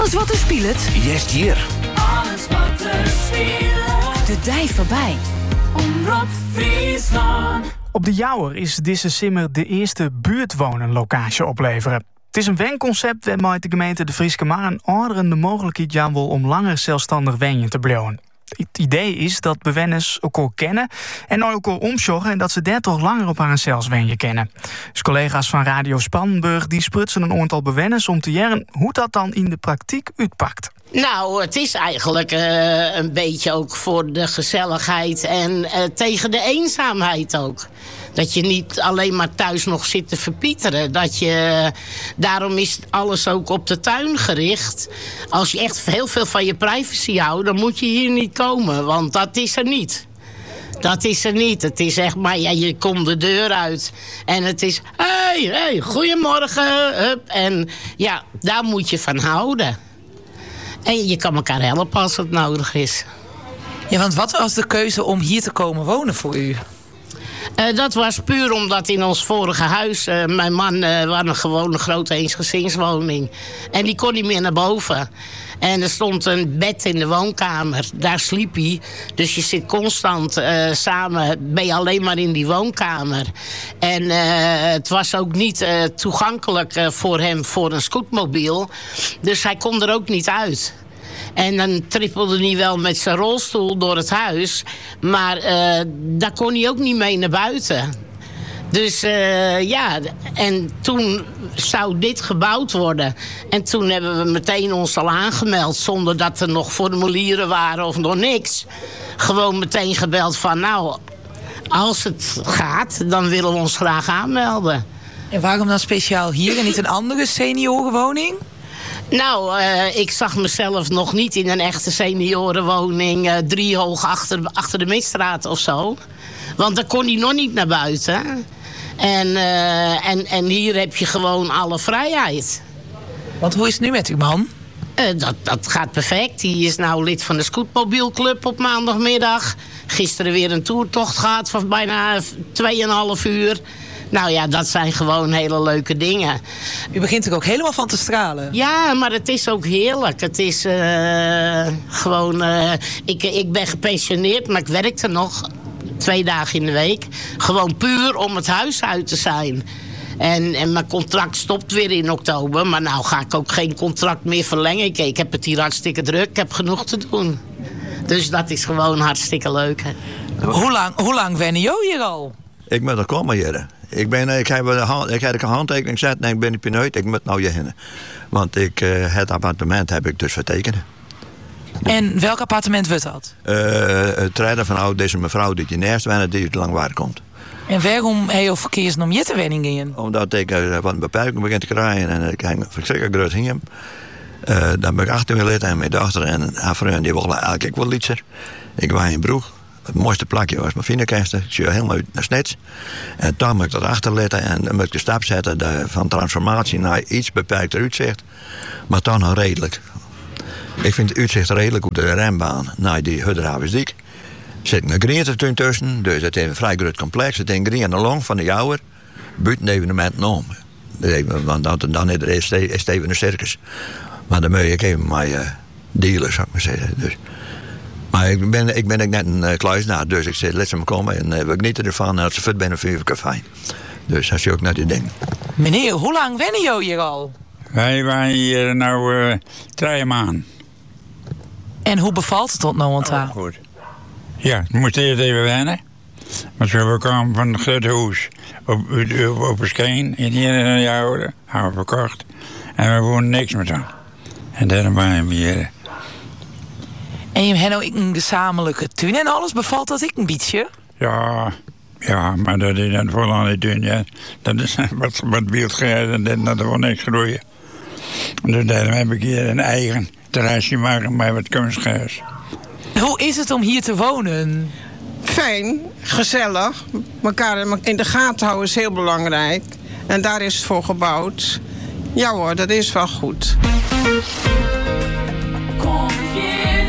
Alles wat er speelt. Yes, hier. Alles wat er speelt. De dij voorbij. Omroep Friesland. Op de Jouwer is deze simmer de eerste buurtwonenlocatie opleveren. Het is een wenconcept waarmee de gemeente de Frieske maar een ouderen de mogelijkheid aan wil om langer zelfstandig wenjen te blijven. Het idee is dat bewoners elkaar kennen en elkaar omzorgen en dat ze daar toch langer op haar zelfs wenjen kennen. Dus collega's van Radio Spannenburg die sprutsen een aantal bewoners om te jaren hoe dat dan in de praktijk uitpakt. Nou, het is eigenlijk een beetje ook voor de gezelligheid en tegen de eenzaamheid ook. Dat je niet alleen maar thuis nog zit te verpieteren. Daarom is alles ook op de tuin gericht. Als je echt heel veel van je privacy houdt, dan moet je hier niet komen. Want dat is er niet. Dat is er niet. Het is echt maar, ja, je komt de deur uit. En het is, hey, goedemorgen. Hup. En ja, daar moet je van houden. En je kan elkaar helpen als het nodig is. Ja, want wat was de keuze om hier te komen wonen voor u? Dat was puur omdat in ons vorige huis... mijn man was gewoon een grote eensgezinswoning. En die kon niet meer naar boven. En er stond een bed in de woonkamer. Daar sliep hij. Dus je zit constant samen... ben je alleen maar in die woonkamer. En het was ook niet toegankelijk voor hem voor een scootmobiel. Dus hij kon er ook niet uit. En dan trippelde hij wel met zijn rolstoel door het huis. Maar daar kon hij ook niet mee naar buiten. Dus ja, en toen zou dit gebouwd worden. En toen hebben we meteen ons al aangemeld. Zonder dat er nog formulieren waren of nog niks. Gewoon meteen gebeld van nou, als het gaat, dan willen we ons graag aanmelden. En waarom dan speciaal hier en niet een andere seniorenwoning? Nou, ik zag mezelf nog niet in een echte seniorenwoning... 3 hoog achter de Midstraat of zo. Want daar kon hij nog niet naar buiten. En hier heb je gewoon alle vrijheid. Want hoe is het nu met uw man? Dat gaat perfect. Die is nou lid van de Scootmobielclub op maandagmiddag. Gisteren weer een toertocht gehad van bijna 2,5 uur... Nou ja, dat zijn gewoon hele leuke dingen. U begint er ook helemaal van te stralen. Ja, maar het is ook heerlijk. Het is gewoon... Ik ben gepensioneerd, maar ik werkte nog 2 dagen in de week. Gewoon puur om het huis uit te zijn. En mijn contract stopt weer in oktober. Maar nou ga ik ook geen contract meer verlengen. Ik heb het hier hartstikke druk. Ik heb genoeg te doen. Dus dat is gewoon hartstikke leuk. Hè. Hoe lang wennen jullie hier al? Ik moet er komen hier. Ik heb een handtekening gezet en ik ben niet pineut. Ik moet nou hierheen. Want het appartement heb ik dus vertekend. En welk appartement wordt dat? Het rijden van deze mevrouw die naast wennen, die uit Langwaard komt. En waarom heb je verkeers om je te wenning in? Omdat ik wat een beperking begin te krijgen en ik heb een verschrikkelijk groot hiem. Dan ben ik 18 lid en mijn dochter en haar vriend die wilden eigenlijk wel lietser. Ik was in Broek. Het mooiste plakje was mijn vingerkasten. Ik zie helemaal uit naar Snits. En dan moet ik dat achterletten en dan moet ik de stap zetten van transformatie naar iets beperkter uitzicht. Maar dan nog redelijk. Ik vind het uitzicht redelijk op de rembaan naar die Hudderhavensdijk. Er zit een greentetuin tussen, dus het is een vrij groot complex. Het is een green long van de Jouwer. Buiten evenementen om. Want dan is het even een circus. Maar dan moet je even maar dealen, zou ik maar zeggen. Dus. Maar ik ben net een kluisnaar, dus ik zeg, laat ze me komen en we genieten ervan. En als ze fit ben, dan vind ik het fijn. Dus dat is ook net die ding. Meneer, hoe lang wennen jullie hier al? Wij waren hier nou 3 maanden. En hoe bevalt het tot nou aan tafel? Goed. Ja, ik moest eerst even wennen. Want we kwamen van het grote huis op een skeen in hier Jouwer. Hebben we verkocht. En we woonden niks meer aan. En daarom waren we hier. En je hebt nou een gezamenlijke tuin en alles. Bevalt dat ik een beetje? Ja, maar dat is dan vooral aan die tuin, ja. Dat is wat beeldgrijs en dat er wel niks groeien. Dus daarom heb ik hier een eigen terrasje maken met wat kunstgras. Hoe is het om hier te wonen? Fijn, gezellig. Mekaar in de gaten houden is heel belangrijk. En daar is het voor gebouwd. Ja hoor, dat is wel goed.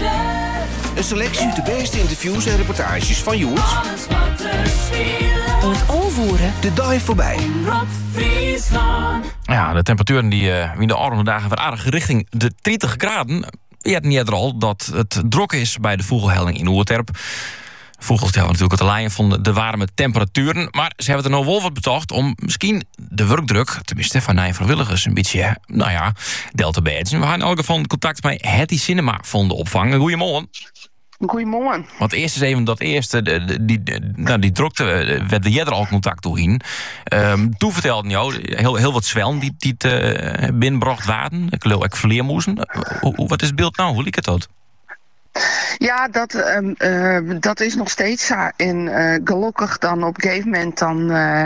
Een selectie uit de beste interviews en reportages van Joert. Alles wat er speelt. het overvoeren. De dag voorbij. Omroep Friesland. Ja, de temperaturen die in de arme dagen weer aardig richting de 30 graden. Je hebt niet al dat het druk is bij de vogelhelling in Oerterp. Vogels hebben natuurlijk het lijn van de warme temperaturen. Maar ze hebben er nou wel wat betocht om misschien de werkdruk, tenminste van de vrijwilligers, een beetje, deel te bijten. We gaan in elk geval contact met Hetty Cinema van de opvang. Goedemorgen. Goedemorgen. Want eerst is even dat eerste, die drukte, werd de jeder al contact doorheen. Toen vertelde jou heel wat zwellen die het binnenbracht waren. Ik geloof ook vleermoezen. Wat is het beeld nou? Hoe liep het dat? Ja, dat is nog steeds zo. En gelukkig dan op een gegeven moment dan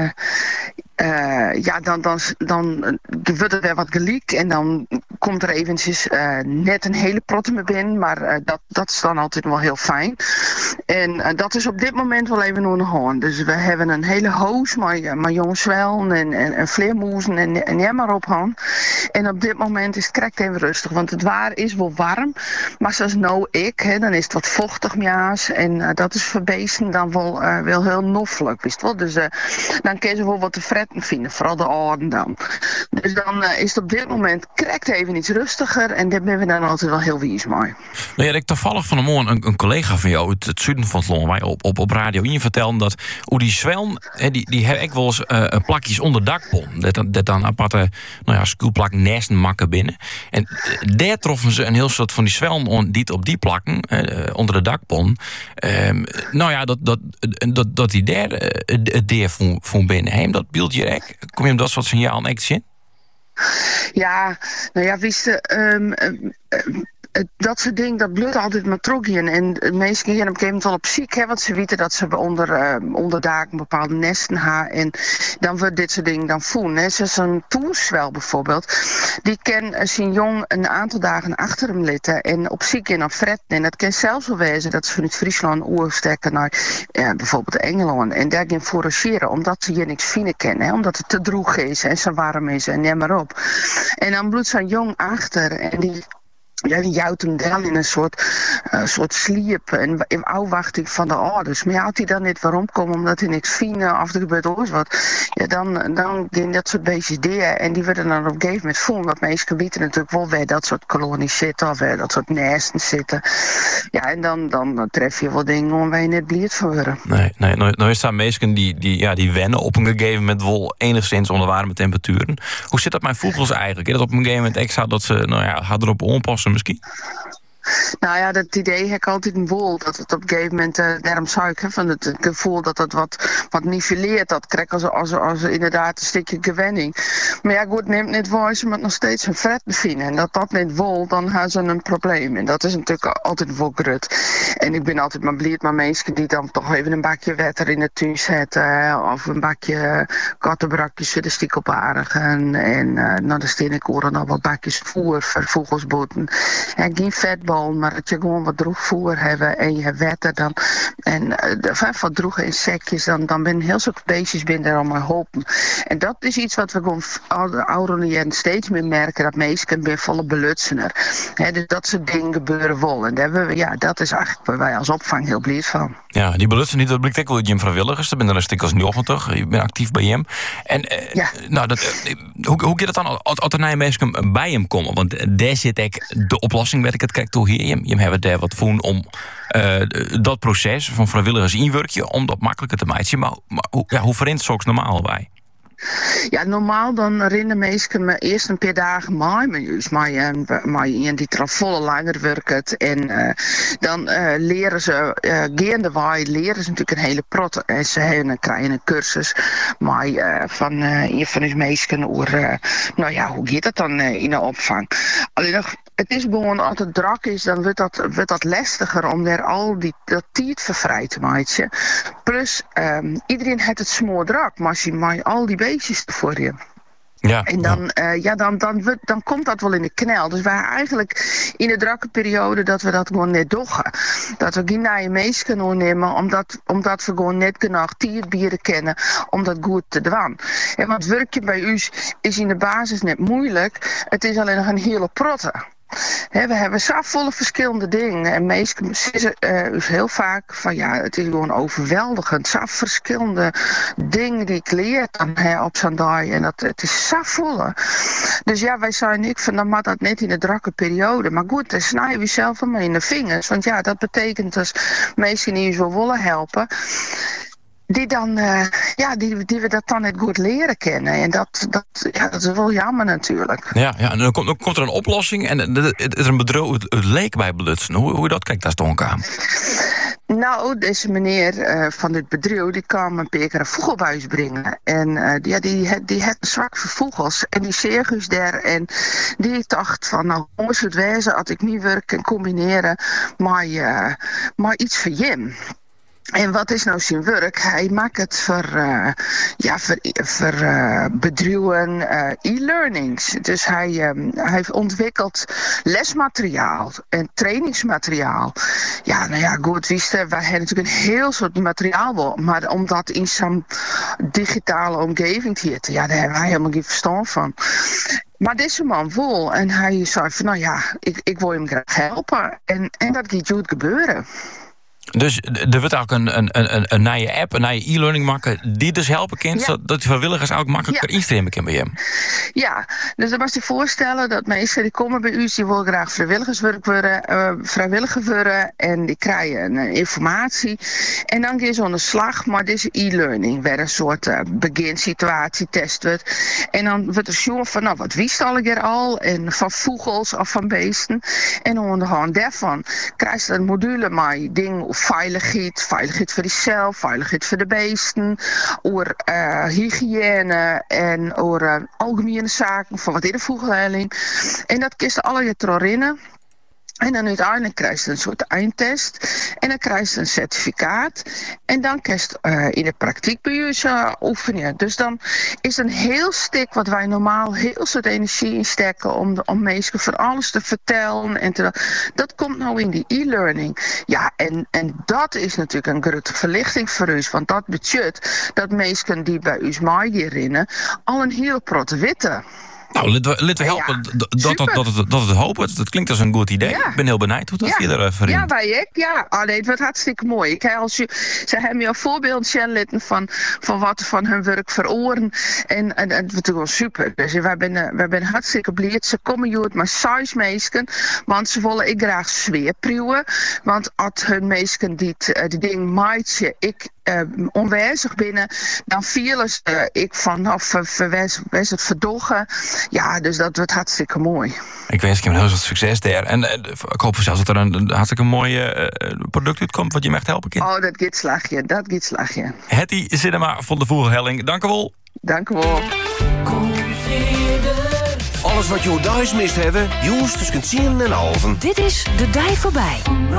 wordt er weer wat geliekt. En dan komt er eventjes net een hele protte mee binnen. Maar dat is dan altijd wel heel fijn. En dat is op dit moment wel even nog gewoon. Dus we hebben een hele hoos met jonge zwellen en vleermoezen en ja maar op hand. En op dit moment is het correct even rustig. Want het waar is wel warm. Maar zoals nou dan is het wat vochtig mjaas. En dat is voor beesten dan wel heel noffelijk. Wist wel? Dus dan kun je wel wat te fretten vinden. Vooral de oren dan. Dus dan is het op dit moment correct even iets rustiger. En daar ben we dan altijd wel heel wies mee. Nou ja, ik toevallig van de morgen een collega van jou uit het zuiden van het land, wij op Radio 1 vertelde dat hoe die zwelm, die heb ik wel eens plakjes onder dakpon. Dat dan aparte schuurplak nesten makken binnen. En daar troffen ze een heel soort van die zwelm die op die plakken onder de dakpon. Dat die daar het deer van binnen. Heem dat beeldje ek? Kom je hem dat soort signaal echt zien? Ja, wist je, dat soort dingen, dat bloedt altijd maar troggen. En de meesten gaan op een gegeven moment wel op ziek, want ze weten dat ze onder daken bepaalde nesten hebben. En dan wordt dit soort dingen dan voelen. Zoals een toerswel bijvoorbeeld, die kan zijn jong een aantal dagen achter hem litten en op ziek en op fretten. En dat kan zelfs wel wezen dat ze vanuit Friesland oorstekken naar bijvoorbeeld Engeland. En daar gaan forageren, omdat ze hier niks vinden kennen. Omdat het te droeg is en zo warm is en neem maar op. En dan bloedt zijn jong achter en die jouwt hem dan in een soort sliep en in afwachting van de ouders. Maar als hij dan niet waarom komt omdat hij niks vinden of er gebeurt ooit wat, dan gaan dat soort beestjes dier en die worden dan op een gegeven moment voelen. Dat meeste weten natuurlijk wel waar dat soort kolonies zitten of waar dat soort nesten zitten. Ja, en dan tref je wel dingen waar je net blierd van worden. Nee, nou is daar mensen die wennen op een gegeven moment wel enigszins onder warme temperaturen. Hoe zit dat met vogels eigenlijk? Dat op een gegeven moment extra dat ze gaat erop onpassen misschien? Nou ja, dat idee heb ik altijd een wol. Dat het op een gegeven moment, daarom zou ik van het gevoel dat het wat niveleert. Dat krijg als inderdaad een stukje gewenning. Maar ja, goed, neemt niet waar, ze moet nog steeds een fret bevinden. En dat niet wol, dan hebben ze een probleem. En dat is natuurlijk altijd wel grut. En ik ben altijd maar blij met mensen die dan toch even een bakje water in de tuin zetten. Of een bakje kattenbrakjes voor de stikkelparigen. En dan steen ik ook nog wat bakjes voer voor vogelsboten. En geen vetbal. Maar dat je gewoon wat droeg voer hebben en je hebt water dan. En wat droege insectjes, dan ben heel soort beestjes binnen er allemaal hopen. En dat is iets wat we gewoon oude jaren steeds meer merken. Dat meesten ben volle belutsener. Dus dat soort dingen gebeuren wel. En dat is eigenlijk waar wij als opvang heel blij van. Ja, die belutsen niet, dat blijkt ook wel Jim vrijwilligers. Er ben er een stuk als 90. Je bent actief bij hem. En hoe gaat het dan als er naar mensen bij hem komen? Want daar zit ik de oplossing, weet ik het kijk toe hier. Je hebt daar wat voor om dat proces van vrijwilligers inwerken om dat makkelijker te maken. Maar hoe verrent het ook normaal bij? Ja, normaal dan rennen mensen me eerst een paar dagen maar die er al volle langer werkt. En dan leren ze, gaandeweg leren ze natuurlijk een hele prot. En ze krijgen een cursus van een van die mensen over, hoe gaat dat dan in de opvang? Alleen nog, het is gewoon, als het druk is, dan wordt dat lastiger om daar al dat tijd voor vrij te maken. Plus, iedereen heeft het smoor druk, maar als je maar al die beestjes voor je. Ja, en dan komt dat wel in de knel. Dus wij eigenlijk in de drukke periode dat we dat gewoon net doen. Dat we geen nieuwe mensen kunnen nemen, omdat we gewoon net genoeg tierbieren kennen om dat goed te doen. En want werkje bij u is in de basis net moeilijk. Het is alleen nog een hele protte. We hebben zoveel verschillende dingen. En meestal is heel vaak van ja, het is gewoon overweldigend. Zo verschillende dingen die ik leer dan op zo'n dag. En het is zo vol. Dus ja, wij zijn niet van dan mag dat net in de drukke periode. Maar goed, dan snijden we zelf maar in de vingers. Want ja, dat betekent dus mensen die je zo willen helpen. Die dan, die we dat dan net goed leren kennen. En dat is wel jammer natuurlijk. Ja, en dan komt er een oplossing en het is een bedrijf, het leek bij blutsen. Hoe dat kijkt daar stonk aan? Nou, deze meneer van dit bedrijf, die kwam een paar keer een vogelbuis brengen. En die had een zwak voor vogels. En die circus daar. En die dacht van, nou, moest het wezen als ik niet werk en combineren, maar iets voor Jim. En wat is nou zijn werk? Hij maakt het voor bedrijven e-learnings. Dus hij ontwikkelt lesmateriaal en trainingsmateriaal. Ja, nou ja, goed, wist wij hebben natuurlijk een heel soort materiaal, maar om dat in zo'n digitale omgeving te zetten, ja, daar hebben wij helemaal geen verstand van. Maar deze man vol en hij zei van, nou ja, ik wil hem graag helpen. En dat gaat goed gebeuren. Dus er wordt ook een nieuwe app, een nieuwe e-learning maken, die dus helpen kan, zodat die vrijwilligers ook makkelijker instreamen kunnen bij hem. Ja, dus dan was je voorstellen dat mensen die komen bij u, die willen graag vrijwilliger worden en die krijgen informatie. En dan gaan ze aan de slag, maar deze e-learning werd een soort beginsituatie, test wordt. En dan wordt er jongen van, nou, wat wist al en van vogels of van beesten. En aan de hand daarvan krijg je een module met dingen veiligheid voor jezelf, veiligheid voor de beesten, over hygiëne en over algemene zaken van wat is de vogelheiling. En dat kist alle je erin. En dan uiteindelijk krijg je een soort eindtest. En dan krijg je een certificaat. En dan krijg je in de praktijk bij je oefenen. Dus dan is een heel stuk wat wij normaal heel soort energie insteken om mensen van alles te vertellen. En dat komt nou in die e-learning. Ja, en dat is natuurlijk een grote verlichting voor ons. Want dat betekent dat mensen die bij ons meegeven al een heel protte witte. Nou, laten we helpen dat het hopen. Dat klinkt als een goed idee. Ja. Ik ben heel benieuwd hoe dat verder verricht. Ja, wij ik. Ja, het wordt hartstikke mooi. Ze hebben je een voorbeeld laten van wat van hun werk veroren. En het wordt natuurlijk wel super. Dus wij ben hartstikke blij. Ze komen hier met 6 mensen. Want ze willen ik graag sfeerproeven. Want als hun mensen die ding maaitje, ik onwijzig binnen, dan vielen ze ik vanaf wees het verdoggen. Ja, dus dat wordt hartstikke mooi. Ik wens je heel veel succes daar. En ik hoop zelfs dat er een hartstikke mooi product uitkomt wat je me echt helpen kan. Oh, dat gaat slagje. Hetty Siddema van de Vogelhelling. Dank u wel. Dank u wel. Alles wat je thuis mist hebben, Joes tussen 10 en half. Dit is De Dij Voorbij.